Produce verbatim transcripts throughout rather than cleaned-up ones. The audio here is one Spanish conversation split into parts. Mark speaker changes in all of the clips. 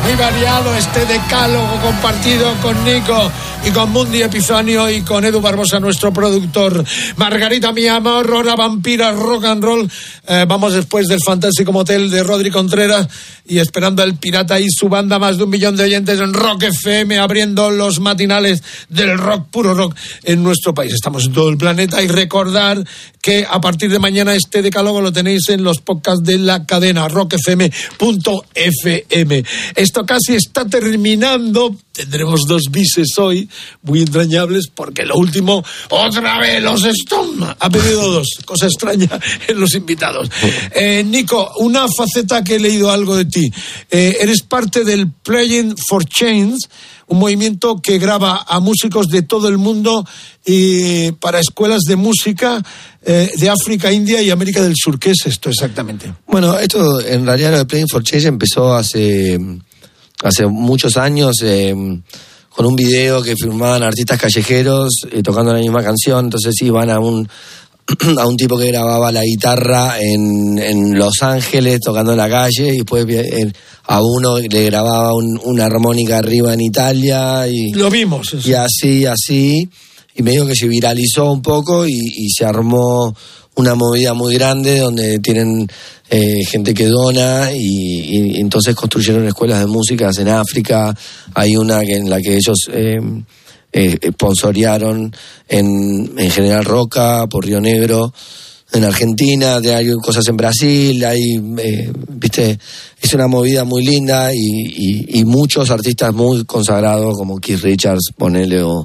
Speaker 1: muy variado este decálogo compartido con Nico y con Mundi Epifanio y con Edu Barbosa, nuestro productor. Margarita, mi amor, hora vampira, rock and roll. Eh, vamos después del fantástico motel de Rodri Contreras y esperando al Pirata y su banda, más de un millón de oyentes en Rock F M, abriendo los matinales del rock, puro rock en nuestro país. Estamos en todo el planeta y recordar que a partir de mañana este decálogo lo tenéis en los podcasts de la cadena rock f m punto f m. Esto casi está terminando. Tendremos dos bises hoy, muy entrañables, porque lo último, otra vez los Stones. Ha pedido dos, cosa extraña en los invitados. Eh, Nico, una faceta que he leído algo de ti. Eh, eres parte del Playing for Change, un movimiento que graba a músicos de todo el mundo y para escuelas de música eh, de África, India y América del Sur. ¿Qué es esto exactamente?
Speaker 2: Bueno, esto en realidad lo de Playing for Change empezó hace... hace muchos años, eh, con un video que filmaban artistas callejeros eh, tocando la misma canción. Entonces iban a un a un tipo que grababa la guitarra en, en Los Ángeles tocando en la calle, y después eh, a uno le grababa un, una armónica arriba en Italia y
Speaker 1: lo vimos eso.
Speaker 2: Y así, así y medio que se viralizó un poco y, y se armó una movida muy grande donde tienen eh, gente que dona y, y entonces construyeron escuelas de música en África. Hay una que, en la que ellos eh, eh, sponsorearon en, en General Roca, por Río Negro, en Argentina. Hay cosas en Brasil, hay, eh, viste, es una movida muy linda y, y, y muchos artistas muy consagrados como Keith Richards, ponele, o,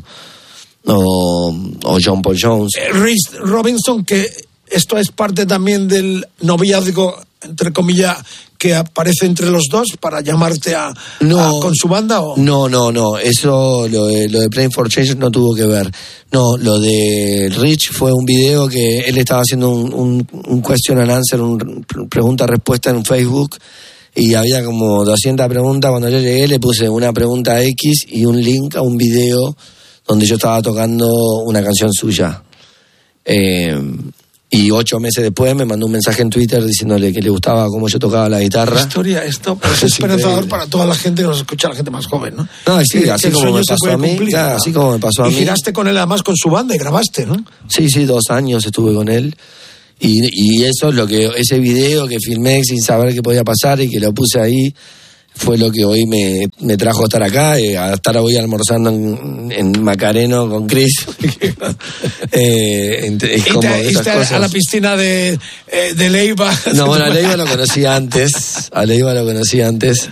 Speaker 2: o, o John Paul Jones.
Speaker 1: Eh, Rhys Robinson, que esto es parte también del noviazgo, entre comillas, que aparece entre los dos para llamarte a,
Speaker 2: no,
Speaker 1: a con su banda, ¿o?
Speaker 2: No, no, no, eso, lo de, lo de Playing for Change no tuvo que ver. No, lo de Rich fue un video que él estaba haciendo un, un, un question and answer, un pregunta-respuesta en Facebook, y había como doscientas preguntas. Cuando yo llegué le puse una pregunta X y un link a un video donde yo estaba tocando una canción suya. Eh... Y ocho meses después me mandó un mensaje en Twitter diciéndole que le gustaba cómo yo tocaba la guitarra.
Speaker 1: La historia, esto es esperanzador para toda la gente que nos escucha, la gente más joven, ¿no?
Speaker 2: No, sí,
Speaker 1: que,
Speaker 2: así
Speaker 1: que
Speaker 2: como me pasó a mí.
Speaker 1: Cumplir,
Speaker 2: claro,
Speaker 1: ¿no?
Speaker 2: Así como me pasó a
Speaker 1: y
Speaker 2: mí.
Speaker 1: Y giraste con él además con su banda y grabaste, ¿no?
Speaker 2: Sí, sí, dos años estuve con él. Y, y eso es lo que, ese video que filmé sin saber qué podía pasar y que lo puse ahí, fue lo que hoy me, me trajo a estar acá, eh, a estar hoy almorzando en, en Macareno con Chris. eh, es como
Speaker 1: y te,
Speaker 2: esas
Speaker 1: te
Speaker 2: cosas.
Speaker 1: A la piscina de, eh, de Leiva.
Speaker 2: No, bueno, a Leiva lo conocí antes, a Leiva lo conocí antes,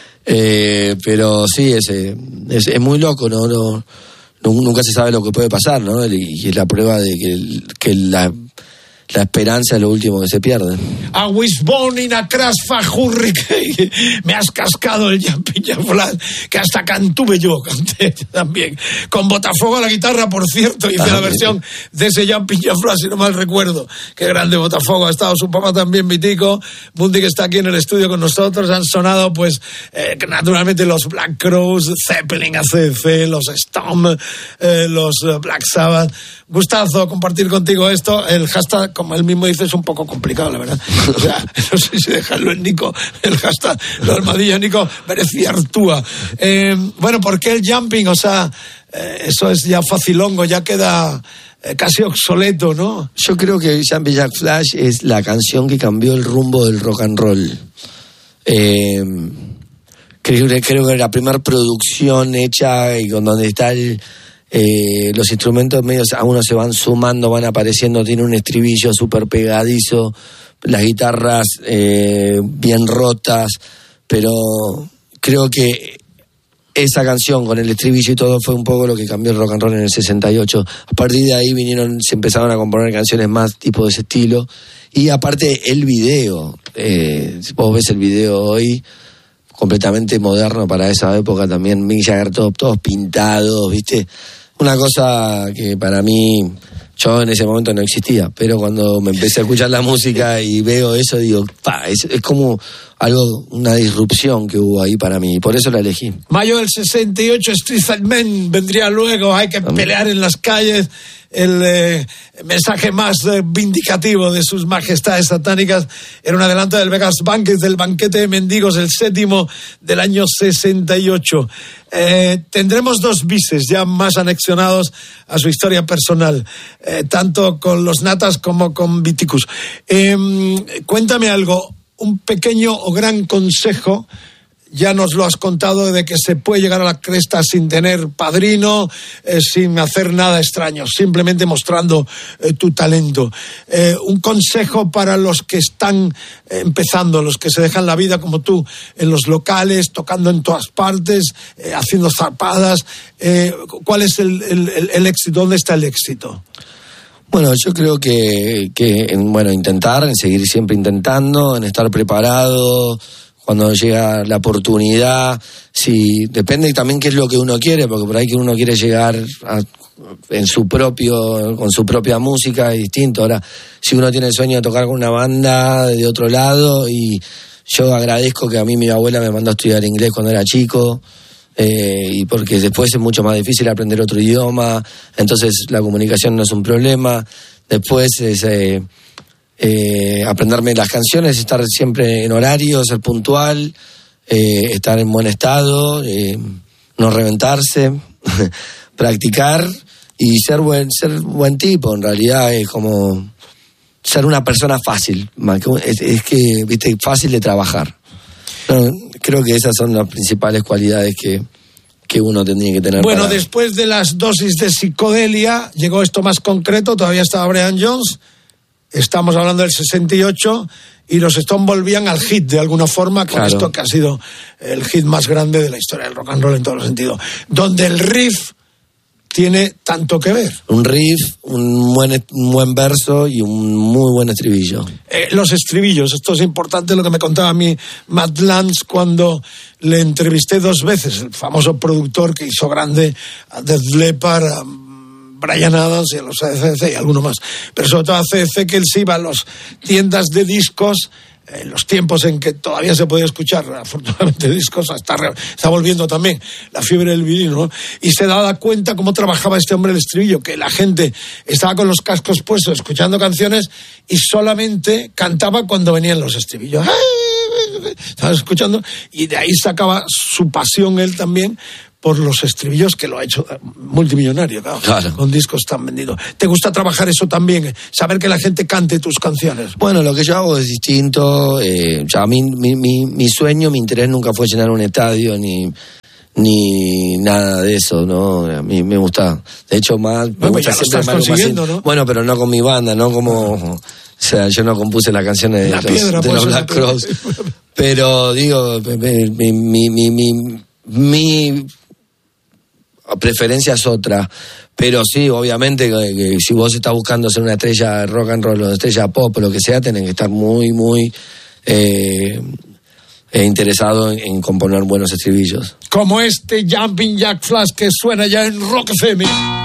Speaker 2: eh, pero sí, es, es, es muy loco, ¿no? No, nunca se sabe lo que puede pasar, ¿no? Y es la prueba de que, que la... La esperanza es lo último que se pierde.
Speaker 1: A Wisborn in a crash hurricane. Me has cascado el Jumping Jack Flash, que hasta cantuve yo, canté también. Con Botafogo a la guitarra, por cierto, hice ah, la versión sí. de ese Jumping Jack Flash, si no mal recuerdo. Qué grande Botafogo. Ha estado su papá también, mi tico. Mundi, que está aquí en el estudio con nosotros. Han sonado, pues, eh, naturalmente los Black Crowes, Zeppelin, A C D C, los Storm, eh, los Black Sabbath. Gustazo compartir contigo esto. El hashtag, como él mismo dice, es un poco complicado, la verdad. O sea, no sé si dejarlo en Nico, el hashtag, la almohadilla Nico, merecía Artúa. Eh, bueno, ¿por qué el jumping? O sea, eh, eso es ya facilongo, ya queda eh, casi obsoleto, ¿no?
Speaker 2: Yo creo que Jumping Jack Flash es la canción que cambió el rumbo del rock and roll. Eh, creo, creo que la primera producción hecha y con donde está el... Eh, los instrumentos medios a uno se van sumando, van apareciendo, tiene un estribillo súper pegadizo, las guitarras eh, bien rotas, pero creo que esa canción con el estribillo y todo fue un poco lo que cambió el rock and roll en el sesenta y ocho. A partir de ahí vinieron, se empezaron a componer canciones más tipo de ese estilo, y aparte el video, eh, vos ves el video hoy, completamente moderno para esa época también, Mick Jagger, todos, todos pintados, ¿viste? Una cosa que para mí, yo en ese momento no existía, pero cuando me empecé a escuchar la música y veo eso, digo, pa, es, es como algo, una disrupción que hubo ahí para mí, y por eso la elegí.
Speaker 1: Mayo del sesenta y ocho, Street Fight Man vendría luego, hay que pelear en las calles. el eh, mensaje más eh, vindicativo de sus majestades satánicas. Era un adelanto del Vegas Banquet, del banquete de mendigos, el séptimo del año sesenta y ocho. Eh, tendremos dos bises ya más anexionados a su historia personal, eh, tanto con los Natas como con Viticus. Eh, cuéntame algo, un pequeño o gran consejo. Ya nos lo has contado, de que se puede llegar a la cresta sin tener padrino, eh, sin hacer nada extraño, simplemente mostrando eh, tu talento. Eh, un consejo para los que están eh, empezando, los que se dejan la vida como tú, en los locales, tocando en todas partes, eh, haciendo zarpadas. Eh, ¿Cuál es el, el, el, el éxito? ¿Dónde está el éxito?
Speaker 2: Bueno, yo creo que, que en, bueno, intentar, en seguir siempre intentando, en estar preparado cuando llega la oportunidad. Si depende también qué es lo que uno quiere, porque por ahí que uno quiere llegar a, en su propio, con su propia música es distinto. Ahora, si uno tiene el sueño de tocar con una banda de otro lado, y yo agradezco que a mí mi abuela me mandó a estudiar inglés cuando era chico, eh, y porque después es mucho más difícil aprender otro idioma, entonces la comunicación no es un problema. Después es eh, eh, aprenderme las canciones, estar siempre en horario, ser puntual, eh, estar en buen estado, eh, no reventarse, practicar y ser buen, ser buen tipo. En realidad es como ser una persona fácil, es, es que, viste, fácil de trabajar. No, creo que esas son las principales cualidades que, que uno tendría que tener.
Speaker 1: Bueno,
Speaker 2: para...
Speaker 1: después de las dosis de psicodelia, llegó esto más concreto, todavía estaba Brian Jones, estamos hablando del sesenta y ocho, y los Stones volvían al hit de alguna forma, con claro. Esto que ha sido el hit más grande de la historia del rock and roll en todos los sentidos, donde el riff tiene tanto que ver.
Speaker 2: Un riff, un buen, un buen verso y un muy buen estribillo.
Speaker 1: Eh, los estribillos, esto es importante, lo que me contaba a mí Matt Lance cuando le entrevisté dos veces, el famoso productor que hizo grande a Def Leppard, a Bryan Adams y a los A C D C y alguno más, pero sobre todo a C D C, que él se iba a las tiendas de discos en los tiempos en que todavía se podía escuchar, afortunadamente, discos, hasta está volviendo también la fiebre del vinilo, ¿no? Y se daba cuenta cómo trabajaba este hombre el estribillo, que la gente estaba con los cascos puestos escuchando canciones y solamente cantaba cuando venían los estribillos. Estaba escuchando, y de ahí sacaba su pasión él también por los estribillos, que lo ha hecho multimillonario, claro, claro. Con discos tan vendidos. ¿Te gusta trabajar eso también? Saber que la gente cante tus canciones.
Speaker 2: Bueno, lo que yo hago es distinto. Eh, ya a mí, mi, mi, mi sueño, mi interés nunca fue llenar un estadio, ni ni nada de eso, ¿no? A mí me gusta, de hecho, más...
Speaker 1: Bueno,
Speaker 2: me
Speaker 1: gusta ya lo estás consiguiendo, ¿no?
Speaker 2: Bueno, pero no con mi banda, no como... O sea, yo no compuse las canciones de
Speaker 1: la
Speaker 2: los,
Speaker 1: piedra,
Speaker 2: de los Black Crowes. Pero, digo, mi, mi, mi, mi, mi preferencia es otra. Pero sí, obviamente, que, que si vos estás buscando ser una estrella de rock and roll o una estrella pop o lo que sea, tenés que estar muy, muy... Eh, eh, interesado en, en componer buenos estribillos.
Speaker 1: Como este Jumping Jack Flash que suena ya en Rock F M.